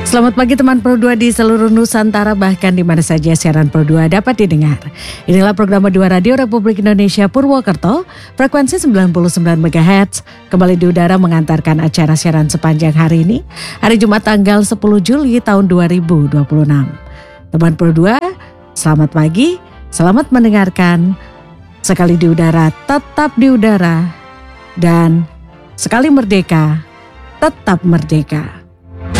Selamat pagi teman Pro 2 di seluruh Nusantara, bahkan di mana saja siaran Pro 2 dapat didengar. Inilah program 2 Radio Republik Indonesia Purwokerto, frekuensi 99 MHz, kembali di udara mengantarkan acara siaran sepanjang hari ini, hari Jumat tanggal 10 Juli tahun 2026. Teman Pro 2, selamat pagi, selamat mendengarkan. Sekali di udara, tetap di udara, dan sekali merdeka, tetap merdeka.